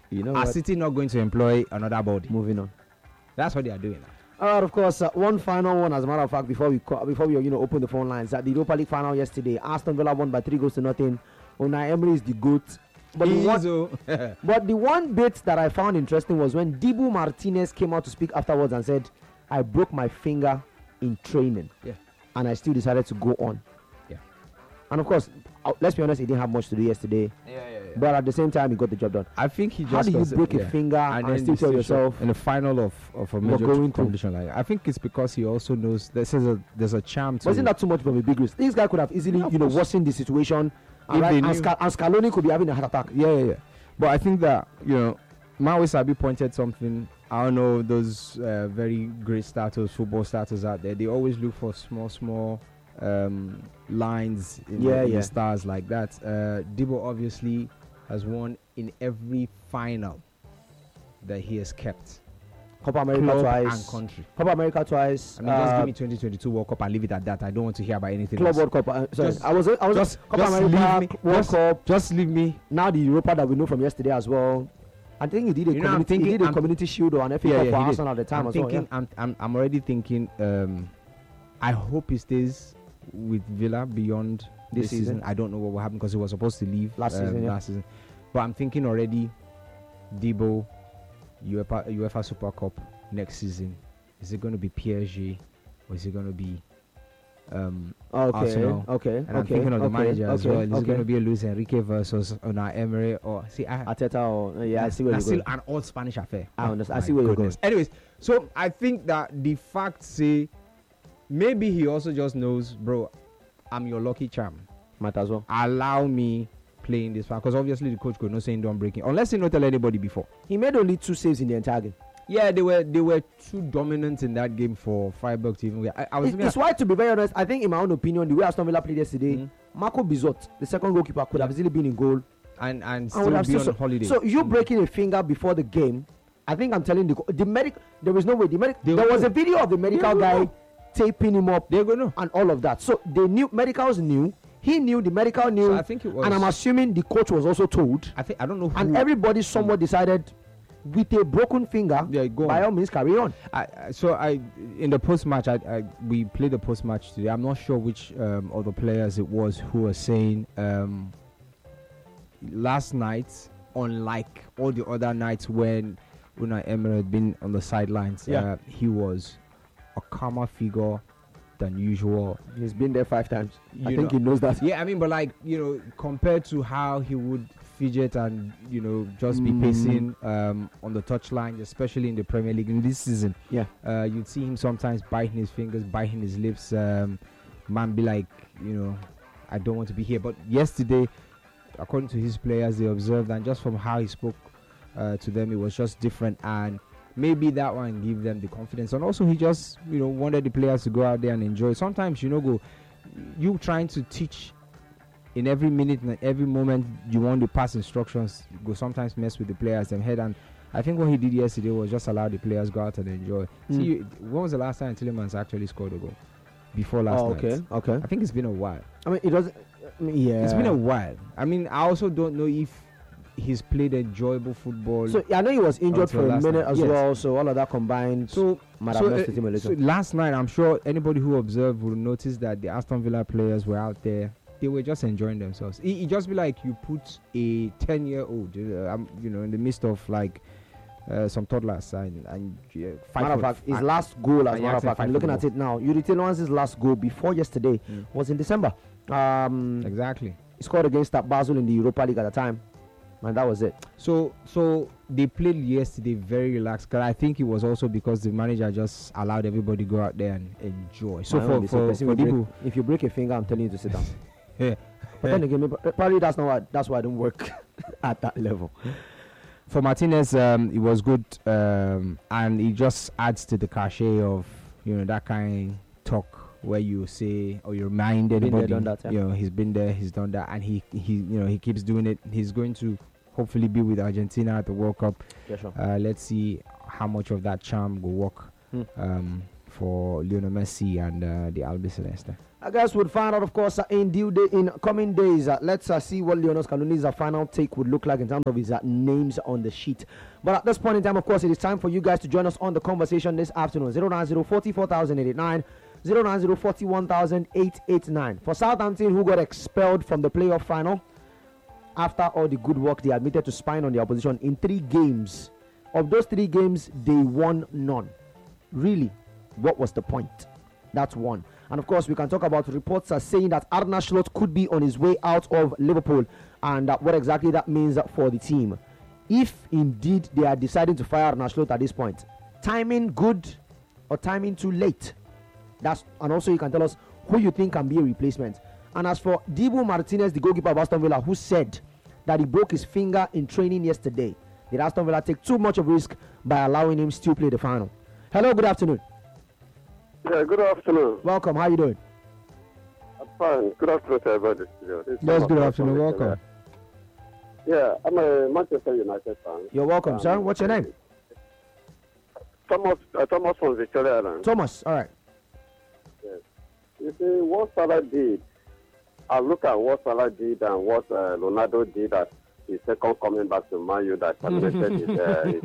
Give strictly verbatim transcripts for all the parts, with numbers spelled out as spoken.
You know are what? City not going to employ another body? Moving on. That's what they are doing now. All right, of course, uh, one final one, as a matter of fact, before we co- before we you know open the phone lines, at the Europa League final yesterday, Aston Villa won by three goals to nothing. Unai Emery is the goat. But the, one, but the one bit that I found interesting was when Dibu Martinez came out to speak afterwards and said, "I broke my finger in training, yeah, and I still decided to go on." Yeah, and of course, uh, let's be honest, he didn't have much to do yesterday. Yeah, yeah, yeah. But at the same time, he got the job done. I think he just. How do you break yeah. a finger and, and still tell yourself in the final of, of a major going competition like that? I think it's because he also knows there's a there's a charm to. Wasn't that too much of a big risk? This guy could have easily, you know, worsened the situation. And, right, and, Scal- and Scaloni could be having a heart attack. Yeah, yeah, yeah. But I think that, you know, Maui Sabi pointed something. I don't know, those uh, very great starters, football starters out there, they always look for small, small um, lines in, yeah, the, in yeah. the stars like that. Uh, Dibo obviously has won in every final that he has kept. Copa America Club twice. and country. Copa America twice. I mean, uh, just give me twenty twenty-two World Cup and leave it at that. I don't want to hear about anything Club else. World Cup. Uh, sorry, just, I was. I was. Just, Copa just America leave me. World just, Cup. Just leave me. Now the Europa that we know from yesterday as well. I think he did a you know, community. thinking, he did a I'm community shield or an F A yeah, Cup yeah, for he Arsenal did. at the time I'm as thinking, well. Yeah. I'm, I'm, I'm already thinking. Um, I hope he stays with Villa beyond this, this season. season. I don't know what will happen because he was supposed to leave last um, season. Yeah. Last season, but I'm thinking already. Debo, UEFA, UEFA Super Cup next season. Is it going to be P S G or is it going to be um, okay, Arsenal? Okay. And okay, I'm thinking of the okay, manager okay, as well. Is okay. it going to be a Luis Enrique versus Unai Emery or see? I, Arteta or uh, yeah, I see where that's you're still going. an old Spanish affair. I Oh, understand. I my see where you're goodness. going. Anyways, so I think that the fact say maybe he also just knows, bro, I'm your lucky charm. Might as well. Allow me playing this because obviously the coach could not say don't breaking unless he not tell anybody before. He made only two saves in the entire game. Yeah, they were they were too dominant in that game for Freiburg to even. I, I was. It, it's why, to be very honest, I think in my own opinion, the way Aston Villa played yesterday, mm-hmm. Marco Bizot, the second goalkeeper, could yeah. have easily been in goal and and, and still be on so, holiday. So you mm-hmm. breaking a finger before the game, I think I'm telling the the medic. There was no way. The medic. There was know. a video of the medical guy know. taping him up. They go no. And all of that. So they knew, medicals knew. He knew, the medical knew. So I think it was. And I'm assuming the coach was also told. I think I don't know. Who, and everybody somewhat mm-hmm. decided. With a broken finger, yeah, go by on. all means, carry on. I, I, so I, in the post match, I, I we played the post match today. I'm not sure which um, of the players it was who were saying um, last night, unlike all the other nights when Unai Emery had been on the sidelines, yeah. uh, he was a calmer figure than usual. He's been there five times. You I think know, he knows that. Yeah, I mean, but like you know, compared to how he would fidget and you know just be Mm. pacing um, on the touchline, especially in the Premier League in this season. Yeah, uh, you'd see him sometimes biting his fingers, biting his lips. Um, man, be like, you know, I don't want to be here. But yesterday, according to his players, they observed, and just from how he spoke uh, to them, it was just different. And maybe that one give them the confidence. And also, he just you know wanted the players to go out there and enjoy. Sometimes you know, go you trying to teach. In every minute and every moment you want to pass instructions, go sometimes mess with the players them head. And I think what he did yesterday was just allow the players go out and enjoy. Mm. See, you, when was the last time Tillemans actually scored a goal? Before last oh, night. Okay, okay. I think it's been a while. I mean, it doesn't. I mean, yeah, it's been a while. I mean, I also don't know if he's played enjoyable football. So yeah, I know he was injured for a minute night. as yes. well. So all of that combined, so might so, have messed uh, with him a little. So last night, I'm sure anybody who observed will notice that the Aston Villa players were out there. They were just enjoying themselves. It, it just be like you put a ten-year-old, uh, um, you know, in the midst of like uh, some toddlers and and uh, fight. Matter of fact, his last goal, as a matter of fact, I'm looking at it now. Yuri Tillemans' last goal before yesterday mm. was in December. Um, exactly. He scored against Basel in the Europa League at the time, and that was it. So, so they played yesterday very relaxed. Cause I think it was also because the manager just allowed everybody to go out there and enjoy. So for for, for break, if you break a finger, I'm telling you to sit down. Yeah. But then again, maybe, probably that's not why. That's why I don't work at that level. For Martinez, um, it was good, um, and it just adds to the cachet of you know that kind of talk where you say or you remind everybody, done that, yeah. you know, he's been there, he's done that, and he he you know he keeps doing it. He's going to hopefully be with Argentina at the World Cup. Yeah, sure. Uh, let's see how much of that charm will work. Hmm. Um, for Lionel Messi and uh, the Albi Celeste. I guess we'll find out, of course, uh, in due day, in coming days. Uh, let's uh, see what Lionel Scaloni's uh, final take would look like in terms of his uh, names on the sheet. But at this point in time, of course, it is time for you guys to join us on the conversation this afternoon. zero nine zero four four thousand eight eight nine, zero nine zero four one thousand eight eight nine. For Southampton, who got expelled from the playoff final after all the good work they admitted to spying on the opposition in three games. Of those three games, they won none. Really, what was the point? That's one. And of course, we can talk about reports are saying that Arne Slot could be on his way out of Liverpool, and uh, what exactly that means for the team. If indeed they are deciding to fire Arne Slot at this point, timing good or timing too late? That's and also you can tell us who you think can be a replacement. And as for Dibu Martinez, the goalkeeper of Aston Villa, who said that he broke his finger in training yesterday, did Aston Villa take too much of a risk by allowing him still play the final? Hello, good afternoon. Yeah, good afternoon. Welcome. How are you doing? I'm fine. Good afternoon to everybody. Yes, good afternoon. Welcome. Yeah, I'm a Manchester United fan. You're welcome, um, sir. What's your name? Thomas. Uh, Thomas from Victoria Island. Thomas. All right. Yes. You see, what Salah did. I look at what Salah did and what uh, Ronaldo did at his second coming back to Man U that terminated his. Uh, his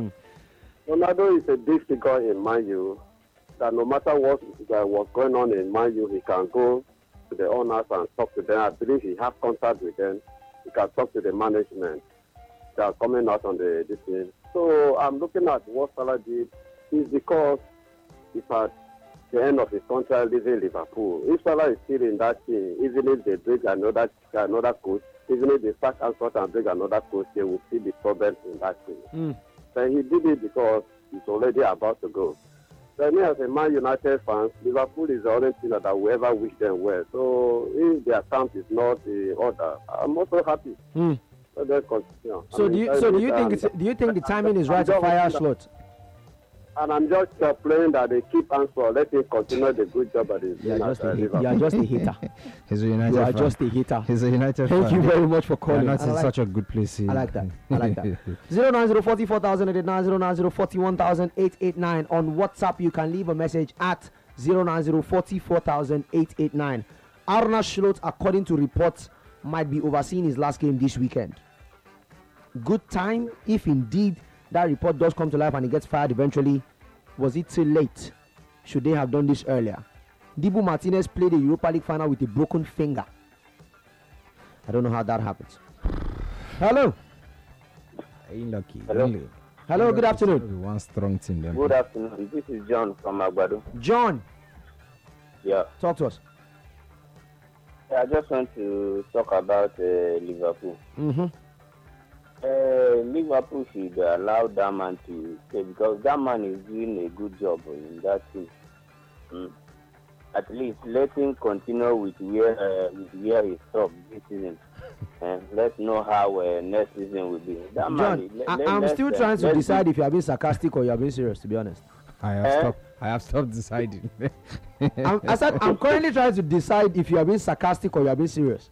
Ronaldo is a big figure in Man U. That no matter what uh, was going on in Man U, he can go to the owners and talk to them. I believe he has contact with them. He can talk to the management. They are coming out on the this thing. So I'm looking at what Salah did is because he's at the end of his contract leaving Liverpool. If Salah is still in that team, even if they bring another another coach, even if they sack Anscott and bring another coach, they will see the problem in that team. Mm. But he did it because he's already about to go. So me as a Man United fan, Liverpool is the only team that I will ever wish them well. So if their camp is not the order, I'm also happy. Mm. So let's continue. So I mean, do you so do you think it's, do you think the timing is right to fire Slot? And I'm just uh, playing that they keep answer. Let him continue the good job that he's doing. You are just a hater. He's a United You are fan. just a hater. He's a United Thank fan. you very much for calling. You're not in like, such a good place here. I like that. I like that. zero nine zero four four thousand eight eight nine, zero nine zero four one thousand eight eight nine. On WhatsApp, you can leave a message at zero nine zero four four thousand eight eight nine. Arne Slot, according to reports, might be overseeing his last game this weekend. Good time if indeed that report does come to life and he gets fired eventually. Was it too late? Should they have done this earlier? Dibu Martinez played the Europa League final with a broken finger. I don't know how that happens. Hello. Lucky. Hello. Really. Hello, good afternoon. One strong team. Then. Good afternoon. This is John from Agbado. John. Yeah. Talk to us. Yeah, I just want to talk about uh, Liverpool. Mm-hmm. Uh, Liverpool should allow that man to stay because that man is doing a good job in that team. Mm. At least let him continue with where uh, with where he stopped this season, and let's know how uh, next season will be. That John, man, let, I, let, I'm still uh, trying to decide if you are being sarcastic or you are being serious. To be honest, I have Eh? stopped. I have stopped deciding. I'm, I said I'm currently trying to decide if you are being sarcastic or you are being serious.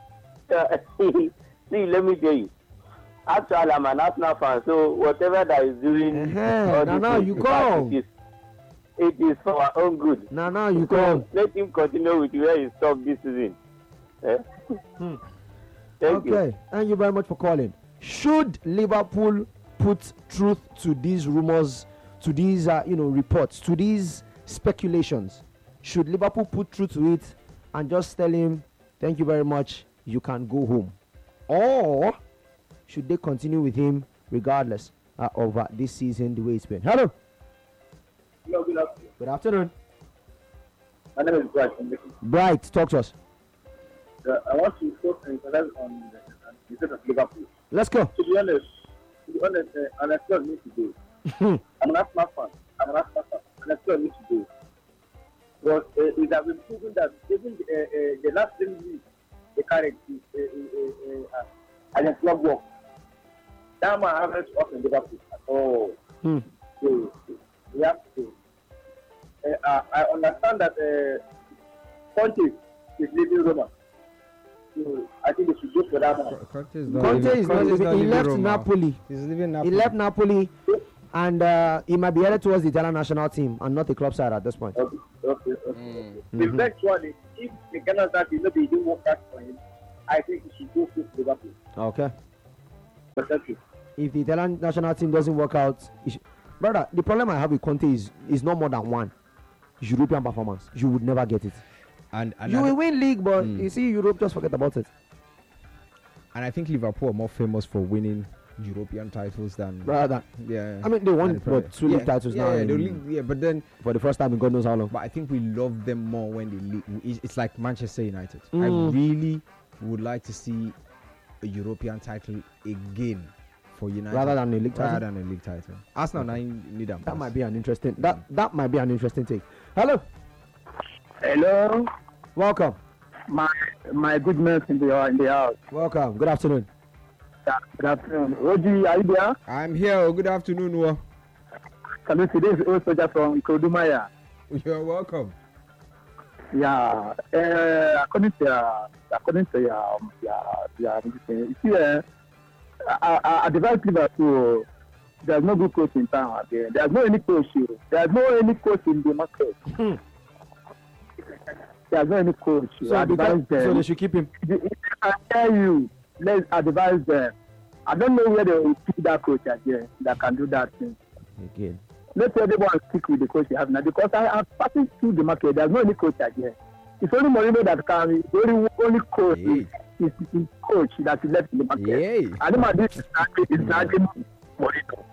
See, let me tell you. Actually, I'm an Arsenal fan, so whatever that is doing, Uh-huh. Now, now you come. It is, it is for our own good. Now, now you So come. let him continue with where he stopped this season. Eh? Hmm. Thank you. Okay, thank you very much for calling. Should Liverpool put truth to these rumors, to these uh, you know reports, to these speculations? Should Liverpool put truth to it and just tell him, "Thank you very much, you can go home," or should they continue with him regardless uh, of uh, this season the way it's been? Hello. Hello, good afternoon. Good afternoon. My name is Bright. Bright, talk to us. Uh, I want to focus on the state of Liverpool. Let's go. To be honest, to be honest, uh, an expert needs to do. I'm an Arsenal fan. I'm an Arsenal fan. An expert needs to do. But uh, it has been proven that even uh, uh, the last three weeks, the carried is uh, uh, uh, uh, and it's not work. That man haven't up in Liverpool at all. Hmm. So we have to. Uh, uh, I understand that uh, Conte is leaving Roma. So I think they should go for that man. Conte is not Conte leaving- is not Conte leaving. He leaving left Roma. Napoli. He's leaving He Napoli. left Napoli And uh, he might be headed towards the Italian national team and not the club side at this point. Okay, okay, okay. Mm. The Mhm. next one is if the Ghana that is maybe he didn't work out for him, I think he should go to Liverpool. Okay. But that's it. If the Italian national team doesn't work out, he sh- brother, the problem I have with Conte is is not more than one European performance. You would never get it. And and You I, will win league, but Mm. you see Europe, just forget about it, and I think Liverpool are more famous for winning European titles than brother. yeah. I mean, they won than the Premier- what, two league yeah, titles yeah, now Yeah, in- the league, yeah, but then for the first time in God knows how long. but I think we love them more when they lead. It's, it's like Manchester United. Mm. I really would like to see a European title again for United Rather than a league title? rather than a league title. Arsenal now need them. That might be an interesting. That that might be an interesting take. Hello, Hello, welcome, my my good man in the in the house. welcome. Good afternoon. Yeah, good afternoon. Roji, are you there? I'm here. Oh, good afternoon. Wo. Can you see this old soldier from Ikodumaya? You're welcome. Yeah, uh, according to uh, according to your your your you see, uh, I, I advise Liverpool. There's no good coach in town there. There's no any coach. here. There's no any coach in the market. Hmm. There's no any coach. So, advise because, so them. they should keep him. If I tell you, let's advise them. I don't know where they will pick that coach again that can do that thing. Again. Let everyone stick with the coach they have now because I have passing through the market. There's no any coach again. It's only Mourinho that can. The only, only coach Hey. is, is, is coach that is left in the market. Yay. And my this is nagging Mourinho.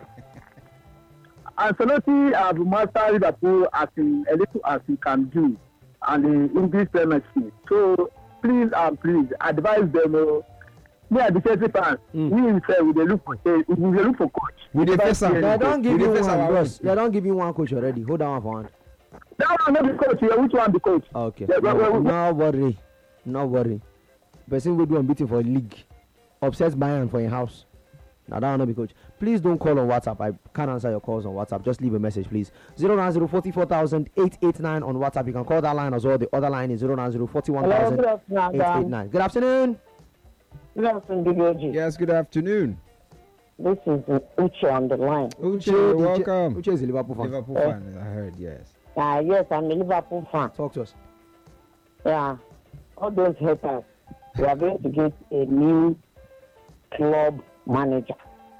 And Ancelotti have mastered Liverpool as in a little as he can do, and the English Premiership. So please and please advise them. Uh, me and the Chelsea fans, Mm. we himself we dey look for uh, we dey look for coach. We dey face am. Yeah, They don't give We you dey face one, our bros. own. They don't give you one coach already. Hold on for one. That one not the coach. Yeah, which one the coach? Okay. Yeah, No, well, well, no worry. No worry. Person will do unbeaten for league. Upsets Bayern for a house. Now that will not be coach. Please don't call on WhatsApp. I can't answer your calls on WhatsApp. Just leave a message, please. zero nine zero forty-four thousand eight hundred eighty-nine on WhatsApp. You can call that line as well. The other line is zero nine zero forty-one thousand Hello, good afternoon, eight hundred Adam. eighty-nine. Good afternoon. Good afternoon, D B G. Yes, good afternoon. This is uh, Uche on the line. Uche, Uche, welcome. Uche is a Liverpool fan. Liverpool Eh. fan, I heard, yes. Uh, yes, I'm a Liverpool fan. Talk to us. Yeah, all those haters, we are going to get a new club manager.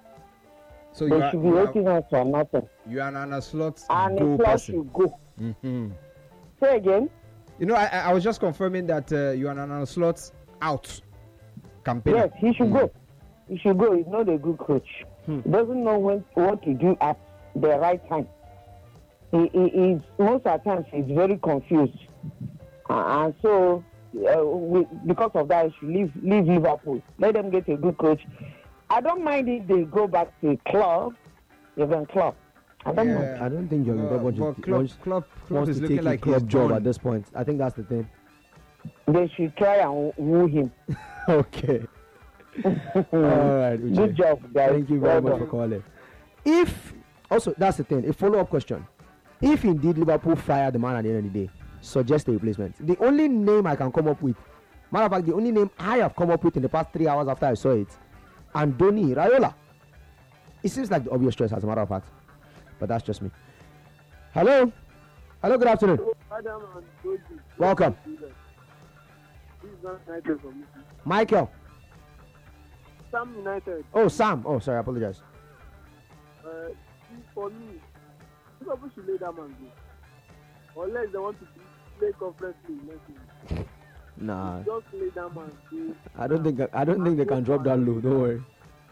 So They you are, should be you waiting are, us for nothing. you are an Anna Slot And go the club person. should go. Mm-hmm. Say again. You know, I, I I was just confirming that uh, you are an Anna Slot out campaign. Yes, he should Mm. go. He should go. He's not a good coach. Hmm. He doesn't know when what to do at the right time. He, he is most of the times he's very confused, uh, and so uh, we, because of that, he should leave leave Liverpool. Let them get a good coach. I don't mind if they go back to club, even club. I don't mind. Yeah. I don't think Jurgen Uh, Klopp wants, but to, Klopp, wants, Klopp, Klopp wants is to looking take like a club he's job done. at this point. I think that's the thing. They should try and woo him. Okay. All right. Uche. Good job, guys. Thank you very Well much for done. calling. If also that's the thing, a follow-up question. If indeed Liverpool fire the man at the end of the day, suggest a replacement. The only name I can come up with, matter of fact, the only name I have come up with in the past three hours after I saw it, Andoni Raiola. It seems like the obvious choice, as a matter of fact, but that's just me. Hello, hello, good afternoon. Adam and Roji. Welcome. This is not United for me. Michael. Sam United. Oh, Sam. Oh, sorry, I apologize. Uh, see, for me, Liverpool should lay that man go. Unless they want to play conference league next week. Nah, Just lay that man go. I don't think I don't think they can drop that low. Don't worry.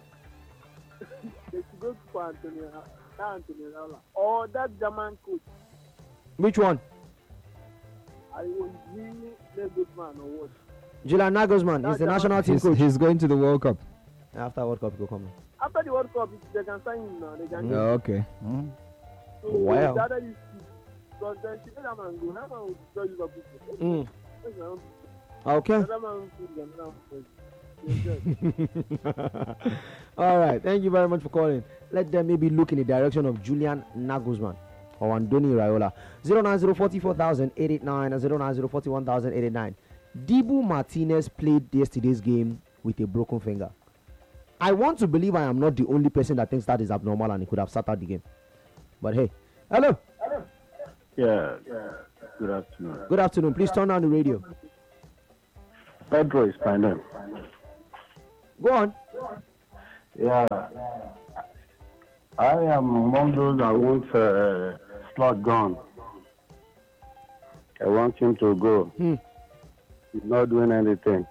They should go for Antonio, that Antonio Raiola. Or that German coach. Which one? I was really a good man or what? Julian Nagelsmann is the national team He's, coach. he's going to the World Cup. After World Cup, go come. After the World Cup, they can sign him now. They can Mm. Oh, okay. Mm. So Wow. the other is because then she let that man go. That man will destroy Liverpool. Mm. That's my own- Okay. That man will put them down first. Yes, All right. Thank you very much for calling. Let them maybe look in the direction of Julian Nagelsmann or Andoni Raiola. zero nine zero forty-four thousand eight hundred eighty-nine and zero nine zero forty-one thousand eight hundred eighty-nine. Dibu Martinez played yesterday's game with a broken finger. I want to believe I am not the only person that thinks that is abnormal and he could have started the game. But hey, hello. Yeah. Good afternoon. Good afternoon. Please turn on the radio. Pedro is my name. Go on. Yeah. I am among those that want uh, Slot gone. I want him to go. Hmm. He's not doing anything.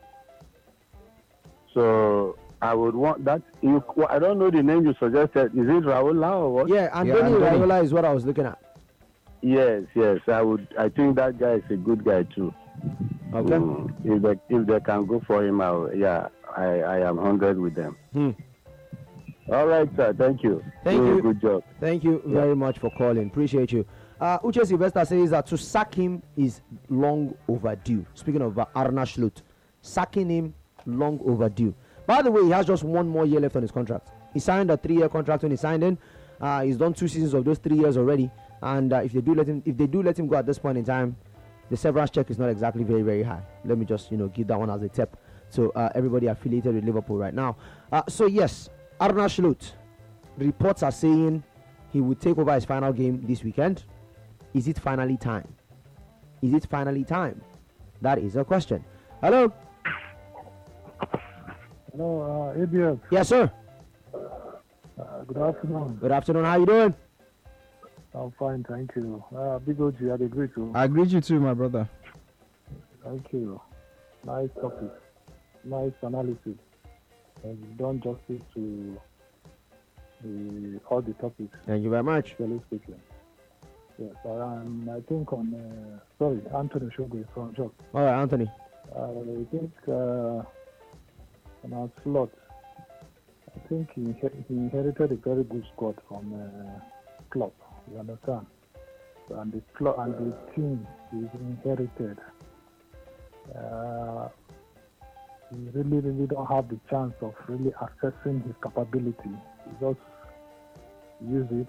So I would want that. You, I don't know the name you suggested. Is it Raola or what? Yeah, Anthony Anthony. Raiola is what I was looking at. Yes, yes. I would. I think that guy is a good guy too. Okay. Mm, if they if they can go for him, I'll, yeah, I I am hundred with them. Hmm. All right, sir. Thank you. Thank Do a you. Good job. Thank you very much for calling. Appreciate you. Uh, Uche Sylvester says that to sack him is long overdue. Speaking of uh, Arna Schlut, sacking him long overdue. By the way, he has just one more year left on his contract. He signed a three-year contract when he signed in. Uh, he's done two seasons of those three years already. And uh, if they do let him, if they do let him go at this point in time, the severance check is not exactly very, very high. Let me just, you know, give that one as a tip to uh, everybody affiliated with Liverpool right now. Uh, so yes, Arna Schlut. Reports are saying he will take over his final game this weekend. Is it finally time? Is it finally time? That is a question. Hello. Hello, uh, A B F. Yes, sir. Uh, good afternoon. Good afternoon. How you doing? I'm fine, thank you. Uh, Big O G, I agree to. I greet you too, my brother. Thank you. Nice topic. Nice analysis. And you've done justice to the, all the topics, Thank you very much. really speaking. Yes, um, I think on, uh, sorry, Anthony Shogo from Jock. All right, Anthony. Uh, I think uh, on our slot, I think he, inher- he inherited a very good squad from uh, Klopp. You understand? And the club and the team is inherited. Uh, he really, really don't have the chance of really assessing his capability. He just use it,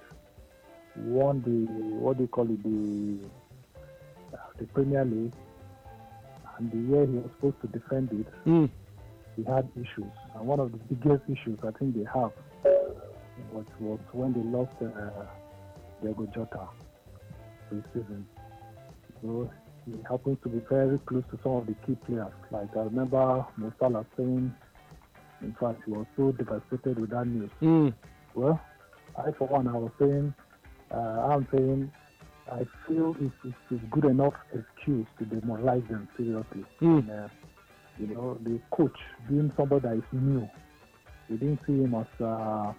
won the what do you call it, the uh, the Premier League, and the year he was supposed to defend it, Mm. he had issues. And one of the biggest issues I think they have was was when they lost uh, Diego Jota this season. So he happens to be very close to some of the key players. Like I remember Mo Salah saying, in fact, he was so devastated with that news. Mm. Well, I for one, I was saying, uh, I'm saying, I feel it's, it's, it's good enough excuse to demoralize them seriously. Mm. And, uh, you know, the coach being somebody that is new, we didn't see him as uh,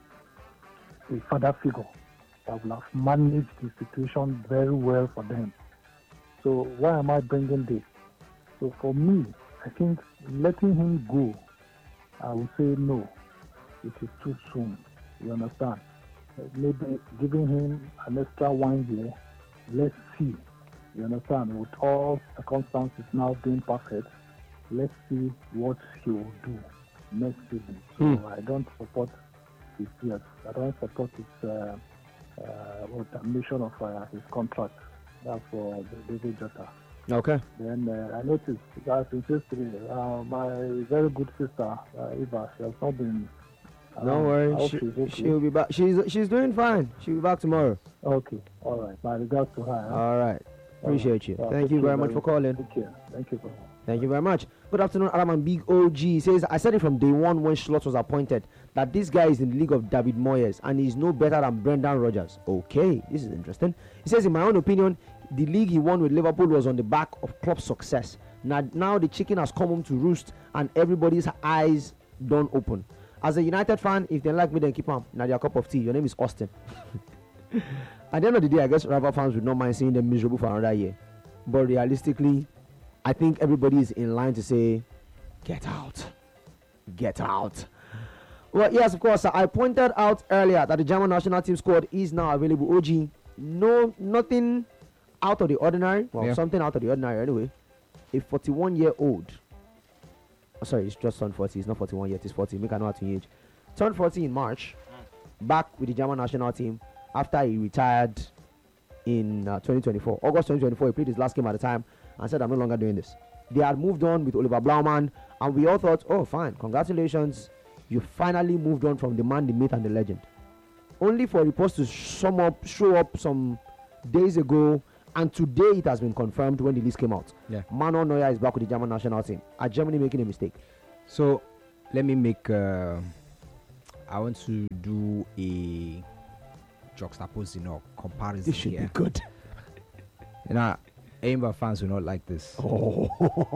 a father figure that will have managed the situation very well for them. So why am I bringing this? So for me, I think letting him go, I would say no. It is too soon. You understand? Maybe giving him an extra one year. Let's see. You understand? With all circumstances now being perfect, let's see what he will do next season. So Hmm. I don't support his years. I don't support his uh, uh, termination of uh, his contract. That's for David Jota. Okay. Then uh, I noticed that since yesterday, uh, my very good sister uh, Eva, she has not been. Don't around. I worry. hope She, she's okay. she'll be back. She's she's doing fine. She'll be back tomorrow. Okay, all right. My regards to her. huh? All right. Appreciate you. Yeah, Thank you very much for calling. Take care. Thank you. For Thank you very much. Good afternoon, Adam and Big O G. He says, I said it from day one when Schlotz was appointed that this guy is in the league of David Moyes and he's no better than Brendan Rodgers. Okay, this is interesting. He says, in my own opinion, the league he won with Liverpool was on the back of Klopp's success. Now, now the chicken has come home to roost and everybody's eyes don't open. As a United fan, if they like me, then keep on. Now, their cup of tea. Your name is Austin. At the end of the day, I guess rival fans would not mind seeing them miserable for another year. But realistically, I think everybody is in line to say, get out. Get out. Well, yes, of course. I pointed out earlier that the German national team squad is now available. O G, no, nothing out of the ordinary. Well, Yeah. something out of the ordinary anyway. A forty-one-year-old. Oh, sorry, it's just turned forty. It's not forty-one yet. It's forty. Make I know how to age. Turned forty in March. Back with the German national team after he retired in uh, twenty twenty-four. August twenty twenty-four, he played his last game at the time and said, I'm no longer doing this. They had moved on with Oliver Blaumann, and we all thought, oh, fine, congratulations. you finally moved on from the man, the myth, and the legend. Only for reports to sum up, show up some days ago, and today it has been confirmed when the list came out. Yeah. Manuel Neuer is back with the German national team. Are Germany making a mistake? So let me make. Uh, I want to do a juxtaposing or comparison. This should here. be good. You know, Enyimba fans will not like this. Oh.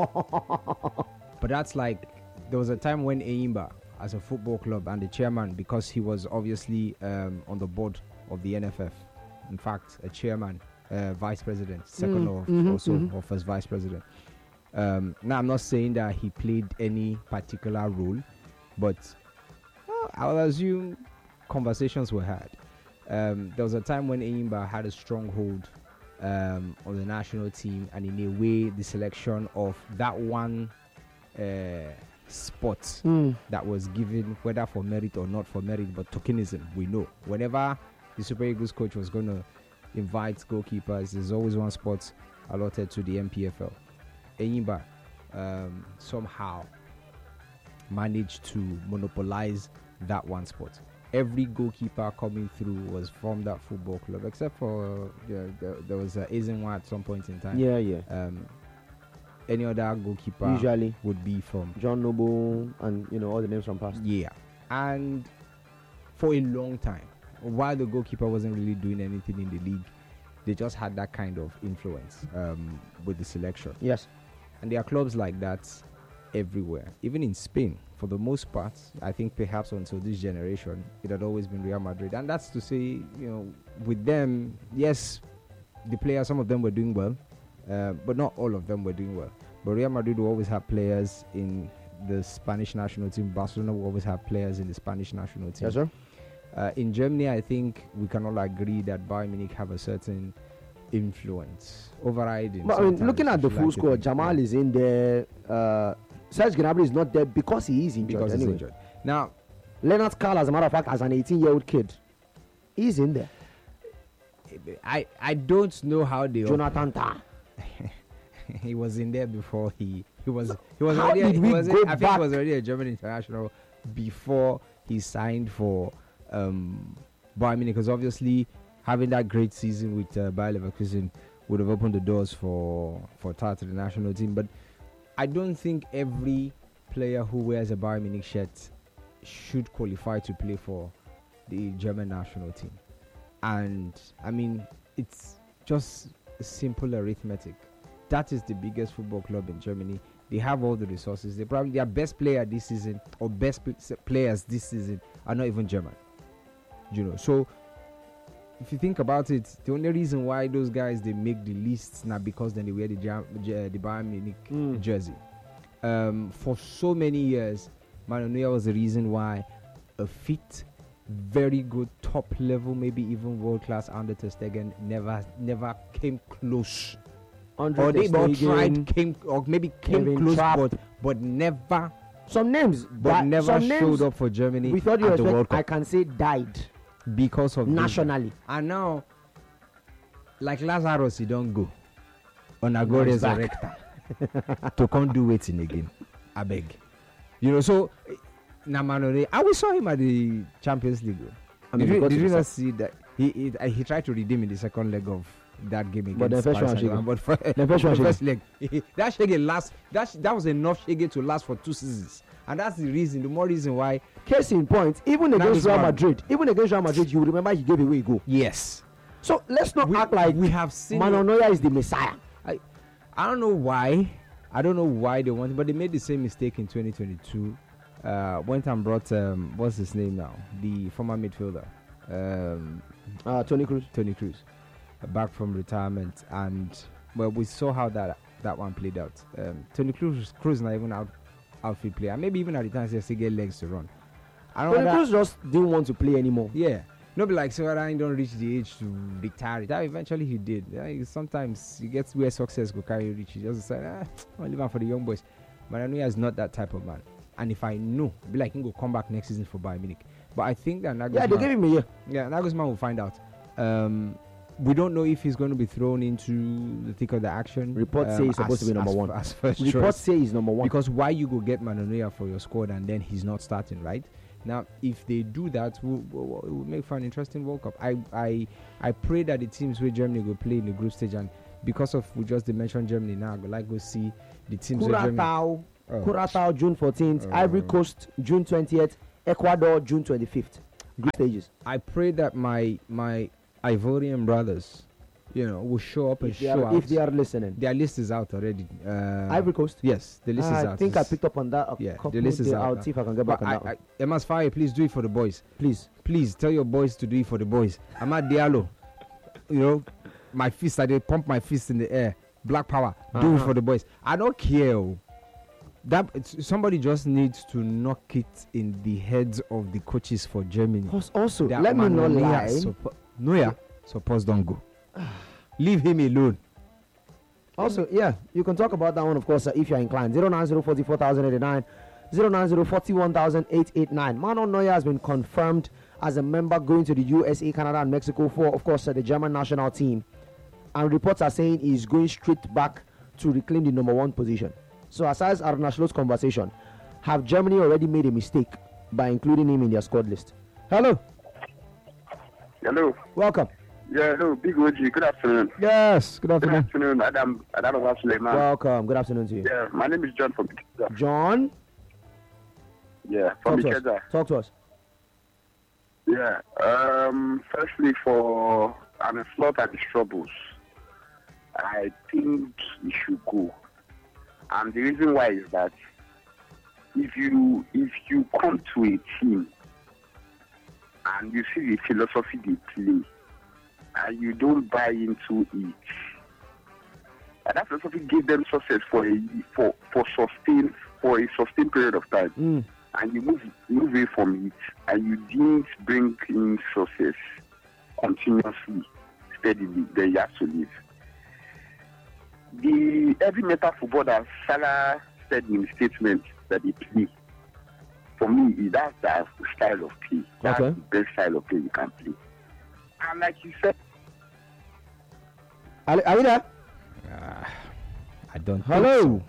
But that's like, there was a time when Enyimba, as a football club and the chairman, because he was obviously um, on the board of the N F F, in fact, a chairman, uh, vice president, second Mm, or mhm, also mhm. or first vice president. Um, now, I'm not saying that he played any particular role, but uh, I'll assume conversations were had. Um, there was a time when Enyimba had a stronghold um, on the national team, and in a way, the selection of that one uh, spot Mm. that was given, whether for merit or not for merit, but tokenism, we know. Whenever the Super Eagles coach was going to invite goalkeepers, there's always one spot allotted to the M P F L. Enyimba um, somehow managed to monopolize that one spot. Every goalkeeper coming through was from that football club, except for uh, there, there was uh, Ezenwa at some point in time. Yeah, yeah. Um, any other goalkeeper Usually would be from John Noble and you know all the names from past. yeah. And for a long time, while the goalkeeper wasn't really doing anything in the league, they just had that kind of influence um, with the selection. Yes. And there are clubs like that everywhere. Even in Spain, for the most part, I think perhaps until this generation, it had always been Real Madrid. And that's to say, you know, with them, yes, the players, some of them were doing well, uh, but not all of them were doing well. But Real Madrid will always have players in the Spanish national team. Barcelona will always have players in the Spanish national team. Yes, sir. Uh, in Germany, I think we can all agree that Bayern Munich have a certain influence, overriding. But I mean, sometimes, looking at if the you full like to squad, think. Jamal Yeah. is in there. Uh, Serge Gnabry is not there because he is injured. because anyway. he's injured. Now, Leonard Carl, as a matter of fact, as an eighteen-year-old kid, he's in there. I I don't know how they. Jonathan Tah. He was in there before he he was he was How already did he we was go I think back? he was already a German international before he signed for um Bayern Munich, because obviously having that great season with uh, Bayer Leverkusen would have opened the doors for for Tah to the national team. But I don't think every player who wears a Bayern Munich shirt should qualify to play for the German national team. And I mean, it's just simple arithmetic. That is the biggest football club in Germany. They have all the resources. They probably their best player this season or best pl- players this season are not even German. You know, so if you think about it, the only reason why those guys they make the lists now because then they wear the Jam- J- the Bayern Munich Mm. jersey. Um, for so many years, Manuel Neuer was the reason why a fit, very good top level, maybe even world class Ander ter Stegen never never came close. Andre Or they Ter or Stegen, tried came or maybe came Kevin close, Trapp. but but never Some names, but that- never some showed names, up for Germany with all due at the World respect, Cup I can say died because of this. nationally. And now, like Lazarus, he don't go on a Now go he's back. resurrector to come do waiting again. I beg, you know. So now, Manuel, and we saw him at the Champions League. I mean, did he you, got did to you the not sec- see that he he, uh, he tried to redeem in the second leg of that game against But the first Paris one Saint-Germain, shege. but for The first one the shege. first leg, that shege last that sh- that was enough shege to last for two seasons, and that's the reason, the more reason why. Case in point, even Now against this Real man. Madrid, even against Real Madrid, you remember he gave away a goal. Yes, So let's not we, act like we have seen. Manuel Neuer is the messiah. I, I don't know why. I don't know why they wanted, but they made the same mistake in twenty twenty-two. Uh, went and brought um, what's his name now? The former midfielder, um, Uh, Tony Cruz. Tony Cruz, uh, back from retirement, and well, we saw how that that one played out. Um, Tony Cruz, Cruz not even out outfield player. Maybe even at the time he still get legs to run. I don't Tony know. Cruz just didn't want to play anymore. Yeah. No, be like, so I don't reach the age to retire. Retire. Eventually, he did. Yeah, he- sometimes he gets where success go carry you reach. He just said, ah, I'll leave him for the young boys. But I know he is not that type of man. And if I know, be like, he go come back next season for Bayern Munich. But I think that Nagelsmann, Yeah, they gave him a year. yeah, Nagelsmann will find out. Um, we don't know if he's going to be thrown into the thick of the action. Reports um, say he's supposed to be as- number as- one. As first Reports choice. say he's number one. Because why you go get Manuel Neuer for your squad and then he's not starting, right? Now, if they do that, we'll, we'll, it will make for an interesting World Cup. I, I, I pray that the teams where Germany will play in the group stage, and because of we just mentioned Germany now, I would like to see the teams where Germany. Curacao, Oh. Curacao June fourteenth, Oh. Ivory Coast June twentieth, Ecuador June twenty-fifth. Group stages. I pray that my my Ivorian brothers, you know, will show up and If they, show are, out. if they are listening. Their list is out already. Uh, Ivory Coast? Yes, the list Ah, is I out. think I It's- picked up on that a yeah, couple the list is days. out. I'll now. see if I can get But back on that I, one. I, Emas Fire, please do it for the boys. Please. Please tell your boys to do it for the boys. Amad Diallo, you know, my fist, I did pump my fist in the air. Black power, do it Uh-huh. for the boys. I don't care. oh. That it's- somebody just needs to knock it in the heads of the coaches for Germany. Als- Also, That let me man not Neuer lie. suppo- Neuer, suppose don't go. Leave him alone. Also, yeah, you can talk about that one, of course, uh, if you're inclined. zero nine zero four four thousand eighty-nine, zero nine zero four one eight eight nine. Manuel Neuer has been confirmed as a member going to the U S A, Canada, and Mexico for, of course, uh, the German national team. And reports are saying he's going straight back to reclaim the number one position. So, aside Arne Slot's conversation, have Germany already made a mistake by including him in their squad list? Hello, Hello. welcome. Yeah, hello, Big O G. Good afternoon. Yes, good Good afternoon. afternoon, Adam. Adam Abba Suleiman. Welcome. Good afternoon to you. Yeah, my name is John from Ikeda. John, Yeah, from talk to us. Ikeda. Talk to us. Yeah. Um. Firstly, for Arne Slot and his troubles, I think he should go. And the reason why is that if you if you come to a team and you see the philosophy they play and you don't buy into it, and that philosophy gave them success for a for for sustained for a sustained period of time, Mm. and you move move away from it and you didn't bring in success continuously, steadily, then you have to leave. The every meta football that Salah said in his statement that they play, for me, that's the style of play. That's Okay. the best style of play you can play. And like you said, Are, are you there? Uh, I don't. Hello. Think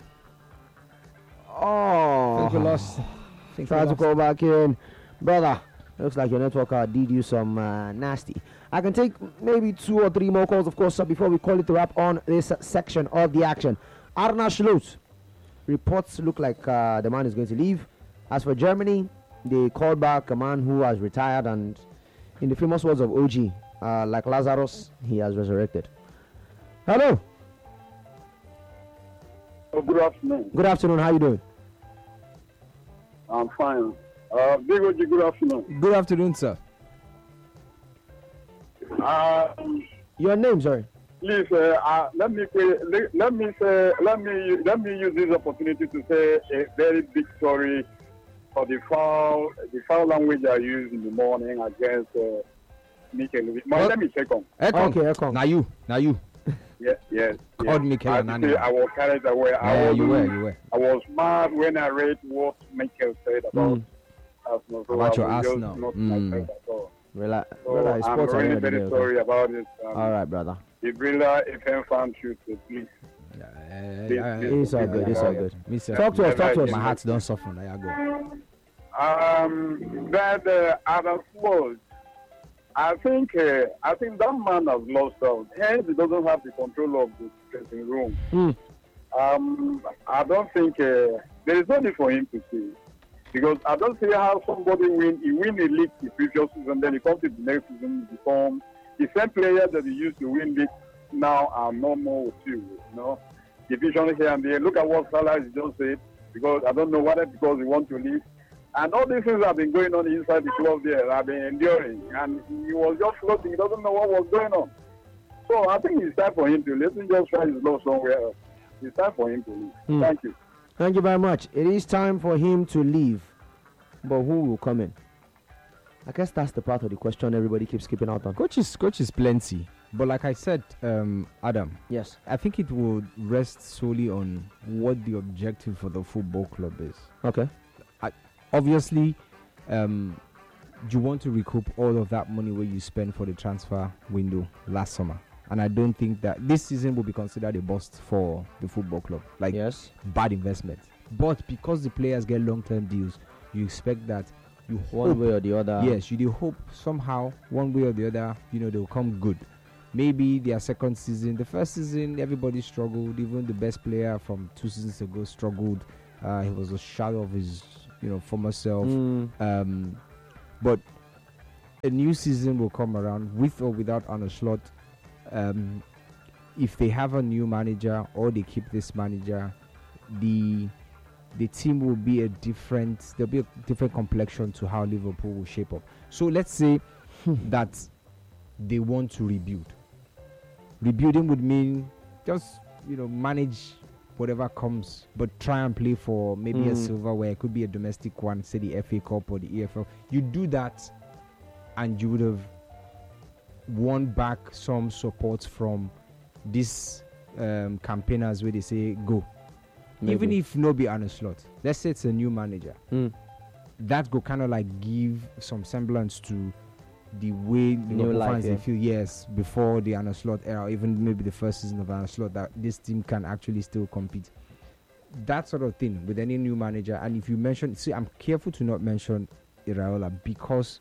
Oh, so. think we lost. Think we Try to lost. call back in, brother. Looks like your network uh, did you some uh, nasty. I can take maybe two or three more calls, of course, uh, before we call it a wrap on this uh, section of the action. Arne Slot. Reports look like uh, the man is going to leave. As for Germany, they called back a man who has retired, and in the famous words of O G, uh, like Lazarus, he has resurrected. Hello. Oh, good afternoon. Good afternoon. How you doing? I'm fine. Uh, Big O G, good afternoon. Good afternoon, sir. Um, Your name, sorry. please, uh, uh, let me say, let, let me say, let me let me use this opportunity to say a very big sorry for the foul, the foul language I used in the morning against uh, Mikel. My What? name is Ekong. Ekong. Okay, Ekong. Now you. Now you. Yes, yes. Called yes. Mikel I an have to say animal. I was carried away. I Yeah, was, you were. You were. I was mad when I read what Mikel said about Mm. Arsenal. So About I your was just Arsenal. not Mm. myself at all. Relax. So Brother, it's I'm sports at the really end of the very day, okay? sorry about it. Um, All right, brother. The Brilla F M fan should uh, please. Uh, Please, uh, please, It's all please, good. It's uh, all good. Me, sir. Talk to us. Talk to us. My heart don't soften. There you go. Um, that uh, Adam Slot, I think uh, I think that man has lost out. Hence, he doesn't have the control of the dressing room. Mm. Um, I don't think uh, there is nothing for him to say because I don't see how somebody win. He win the league the previous season, then he comes to the next season, become the same player that he used to win league now are no more with you. You know, division here and there. Look at what Salah is just said because I don't know whether because he want to leave. And all these things have been going on inside the club there. I've been enduring. And he was just floating. He doesn't know what was going on. So I think it's time for him to let him just try his love somewhere else. It's time for him to leave. Hmm. Thank you. Thank you very much. It is time for him to leave. But who will come in? I guess that's the part of the question everybody keeps keeping out on. Coaches, coaches, plenty. But like I said, um, Adam, Yes. I think it will rest solely on what the objective for the football club is. Okay. Obviously, um, you want to recoup all of that money where you spent for the transfer window last summer. And I don't think that this season will be considered a bust for the football club. Like, Yes. bad investment. But because the players get long-term deals, you expect that you one hope, way or the other. yes, you do hope somehow, one way or the other, you know, they'll come good. Maybe their second season, the first season, everybody struggled. Even the best player from two seasons ago struggled. Uh, he was a shadow of his, you know, former self. Mm. Um, but a new season will come around with or without Arne Slot. Um, if they have a new manager or they keep this manager, the the team will be a different. There'll be a different complexion to how Liverpool will shape up. So let's say that they want to rebuild. Rebuilding would mean just, you know, manage whatever comes, but try and play for maybe Mm. a silverware. It could be a domestic one, say the F A Cup or the E F L. You do that, and you would have won back some support from these um, campaigners where they say go. Maybe. Even if no be Arne Slot, let's say it's a new manager, Mm. that go kind of like give some semblance to the way the New Liverpool life, fans yeah. they feel, yes, before the Arne Slot era, or even maybe the first season of Arne Slot, that this team can actually still compete. That sort of thing with any new manager. And if you mention, see, I'm careful to not mention Iraola because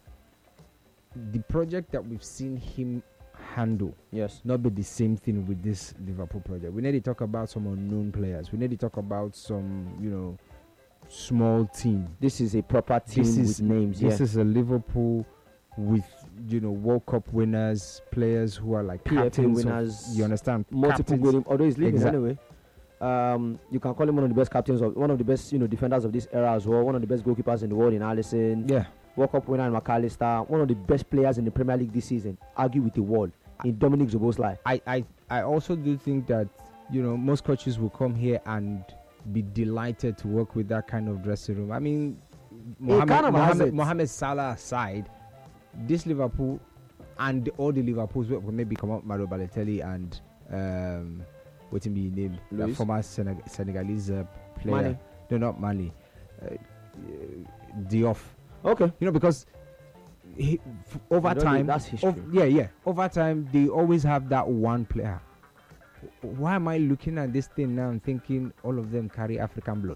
the project that we've seen him handle Yes. not be the same thing with this Liverpool project. We need to talk about some unknown players. We need to talk about some, you know, small team. This is a proper team This with is names. This yeah. is a Liverpool with, you know, World Cup winners, players who are like P F A captains of- winners, you understand? multiple Captains. golden. Although he's leaving Exact- anyway. Um, you can call him one of the best captains of one of the best, you know, defenders of this era as well. One of the best goalkeepers in the world in Alisson. Yeah. World Cup winner in McAllister. One of the best players in the Premier League this season. Argue with the wall in Dominic Szoboszlai. I, I, I also do think that, you know, most coaches will come here and be delighted to work with that kind of dressing room. I mean, Mohamed, kind of has Mohamed, it. Mohamed Salah aside, this Liverpool and all the Liverpools, well, maybe come up Mario Balotelli and um, what's his name, the Luis? former Seneg- Senegalese uh, player. Mane. No, not Mali. Uh, Diouf. Okay. You know, because he, f- over You know, time, that's history. ov- yeah, yeah. Over time, they always have that one player. Why am I looking at this thing now and thinking all of them carry African blood?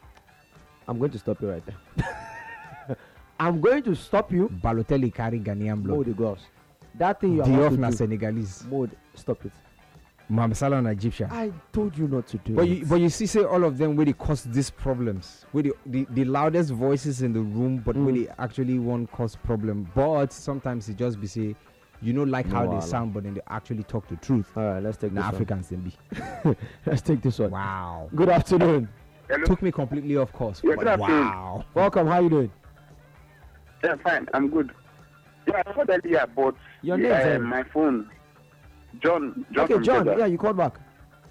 I'm going to stop you right there. I'm going to stop you. Balotelli carry Ghanaian blood. Mode the gloves. That thing you are Diouf about na to do. Senegalese. Mode, stop it. Mohamed Salah na Egyptian. I told you not to do But it. you, but you see, say all of them where they cause these problems, where the, the, the loudest voices in the room, but where Mm. they actually won't cause problem. But sometimes it just be say, you know, like how No, they Allah. sound, but then they actually talk the truth. All right, let's take Na this Africans then be. one. Let's take this one. Wow. Good afternoon. Hello. Took me completely off course. Yeah, but good afternoon. wow. Welcome. How you doing? Yeah, fine. I'm good. Yeah, I called earlier, but Your name, uh, sir? my phone. John. John Okay, from John. Jeddah. Yeah, you called back.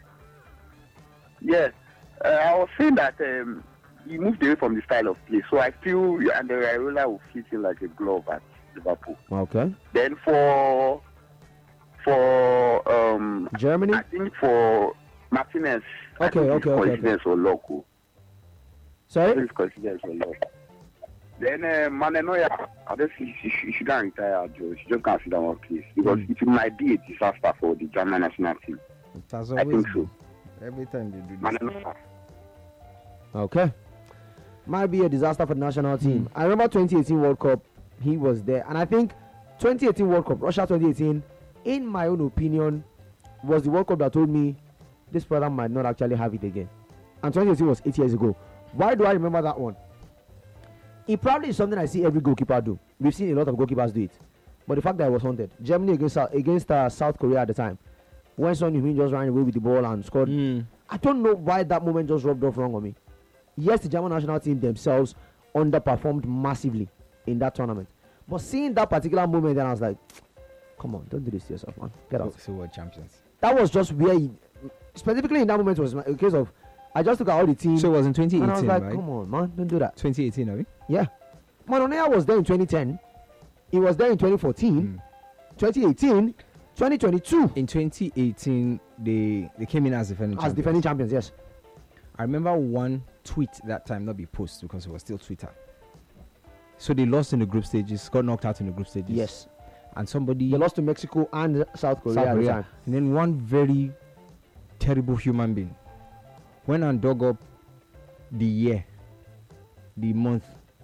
Yes. Uh, I was saying that um, he moved away from the style of play, so I feel and the Iraola will fit in like a glove at Liverpool. Okay. Then for for um, Germany. I think for Martinez. I Okay, think okay, it's okay, okay. coincidence or luck. oh. I Sorry. think it's coincidence or luck. Then uh, Manenoya, I just he, he, he shouldn't retire, Joe. She just can't sit down one place because Mm. it might be a disaster for the German national team. It has I think so. Every time they do this. Manenoya. Okay. Might be a disaster for the national team. Hmm. I remember twenty eighteen World Cup. He was there, and I think twenty eighteen World Cup, Russia twenty eighteen, in my own opinion, was the World Cup that told me this brother might not actually have it again. And twenty eighteen was eight years ago. Why do I remember that one? It probably is something I see every goalkeeper do. We've seen a lot of goalkeepers do it, but the fact that I was haunted. Germany against Sou- against uh, South Korea at the time, when Son Heung-min just ran away with the ball and scored. Mm. I don't know why that moment just rubbed off wrong on me. Yes, the German national team themselves underperformed massively in that tournament. But seeing that particular moment, then I was like, come on, don't do this to yourself, man. Get out. So we're champions. That was just where, he, specifically in that moment, was my- a case of, I just took out all the team. So it was in twenty and I was eighteen, like, right? come on, man, don't do that. twenty eighteen, are we? Yeah. Manonea was there in twenty ten. He was there in twenty fourteen, Mm. twenty eighteen, twenty twenty-two. In twenty eighteen, they they came in as defending As champions. defending champions, yes. I remember one tweet that time, not be post because it was still Twitter. So they lost in the group stages, got knocked out in the group stages. Yes. And somebody They lost to Mexico and South Korea, South at the Korea. time. And then one very terrible human being went and dug up the year, the month,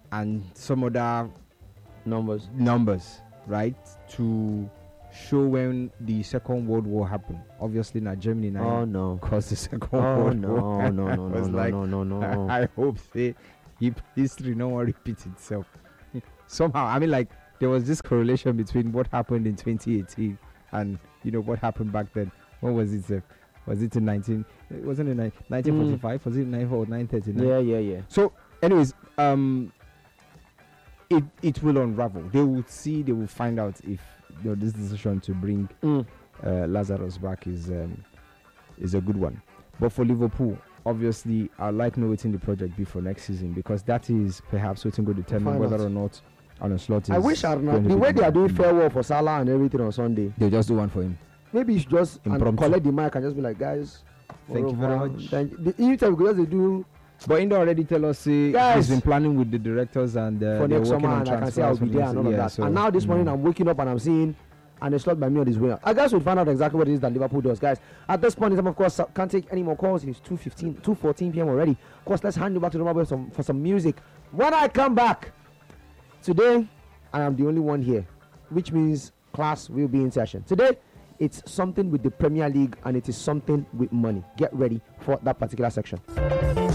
and some other numbers, numbers, right, to show when the Second World War happened. Obviously, not Germany now. Oh no! Caused the Second oh, World no, War. Oh no! No! No! was No! like, No! No! No! No! I hope say history no one repeats itself. Somehow, I mean, like there was this correlation between what happened in twenty eighteen and you know what happened back then. What was it? Uh, was it in nineteen? It wasn't in nineteen forty-five. Mm. Was it nine or nine thirty-nine? Yeah, yeah, yeah. So, anyways, um, it it will unravel. They will see. They will find out if you know, this decision to bring mm. uh, Lazarus back is um, is a good one. But for Liverpool, obviously, I like no waiting the project be for next season because that is perhaps waiting to determine whether or not Arne Slot is. I wish Arne, the way they are doing farewell for Salah and everything on Sunday, they'll just do one for him. Maybe you should just and collect the mic and just be like, guys, thank you very much. Thank the anytime because they do. But Indo already tell us uh, guys, he's been planning with the directors and uh, for they're next working summer, on and I can say I'll be there and all yeah, of that. So and now this mm. morning I'm waking up and I'm seeing and a slot by me on this way. I guess we'll find out exactly what it is that Liverpool does, guys. At this point in time, of course, can't take any more calls. It's two fifteen, two fourteen p.m. already. Of course, let's hand you back to the mobile for some, for some music. When I come back today, I am the only one here, which means class will be in session today. It's something with the Premier League and it is something with money. Get ready for that particular section.